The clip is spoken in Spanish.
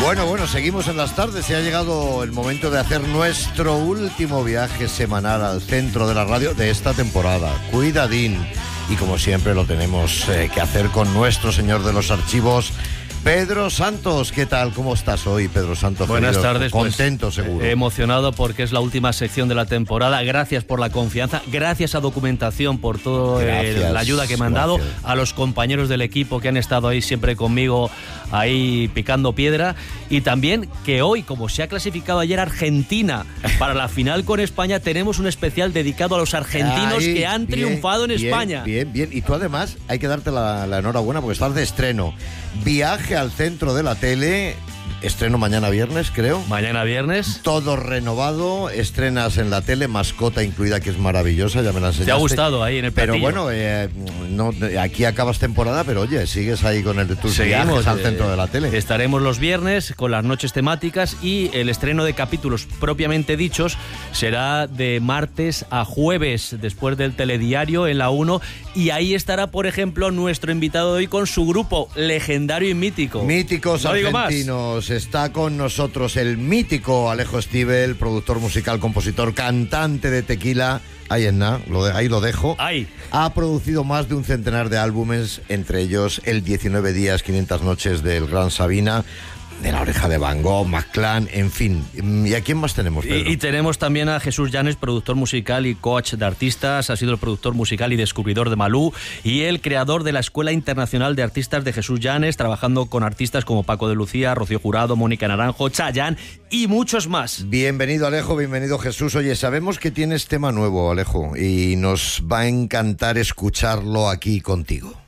Bueno, seguimos en las tardes y ha llegado el momento de hacer nuestro último viaje semanal al centro de la radio de esta temporada. Cuidadín. Y como siempre lo tenemos que hacer con nuestro señor de los archivos, Pedro Santos. ¿Qué tal? ¿Cómo estás hoy, Pedro Santos? Buenas tardes. Contento, pues, seguro. Emocionado porque es la última sección de la temporada. Gracias por la confianza, gracias a Documentación por toda la ayuda que me han dado, a los compañeros del equipo que han estado ahí siempre conmigo, ahí picando piedra, y también que hoy, como se ha clasificado ayer Argentina para la final con España, tenemos un especial dedicado a los argentinos que han triunfado en España. Bien. Y tú además hay que darte la enhorabuena porque estás de estreno. Viaje al centro de la tele, estreno mañana viernes, creo. Mañana viernes. Todo renovado, estrenas en la tele, mascota incluida, que es maravillosa, ya me la enseñaste. ¿Te ha gustado ahí en el platillo? Pero bueno, aquí acabas temporada, pero oye, sigues ahí con el de tus viajes al centro de la tele. Estaremos los viernes con las noches temáticas y el estreno de capítulos propiamente dichos será de martes a jueves, después del telediario en la 1, y ahí estará, por ejemplo, nuestro invitado de hoy con su grupo legendario y mítico. Míticos argentinos. Está con nosotros el mítico Alejo Stivel, productor musical, compositor, cantante de Tequila. Ahí en nada, ahí lo dejo. Ahí. Ha producido más de un centenar de álbumes, entre ellos el 19 días, 500 noches del Gran Sabina, de La Oreja de Van Gogh, Maclán, en fin. ¿Y a quién más tenemos, Pedro? Y tenemos también a Jesús Llanes, productor musical y coach de artistas. Ha sido el productor musical y descubridor de Malú y el creador de la Escuela Internacional de Artistas de Jesús Llanes, trabajando con artistas como Paco de Lucía, Rocío Jurado, Mónica Naranjo, Chayanne y muchos más. Bienvenido, Alejo, bienvenido, Jesús. Oye, sabemos que tienes tema nuevo, Alejo, y nos va a encantar escucharlo aquí contigo.